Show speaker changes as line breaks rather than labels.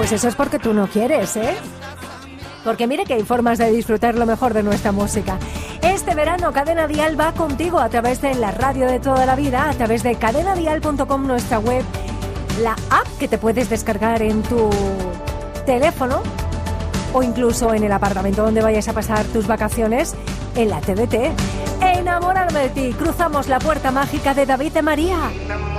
Pues eso es porque tú no quieres, ¿eh? Porque mire que hay formas de disfrutar lo mejor de nuestra música. Este verano Cadena Dial va contigo a través de la radio de toda la vida, a través de cadenadial.com, nuestra web, la app que te puedes descargar en tu teléfono o incluso en el apartamento donde vayas a pasar tus vacaciones, en la TDT. Enamorarme de ti, cruzamos la puerta mágica de David de María.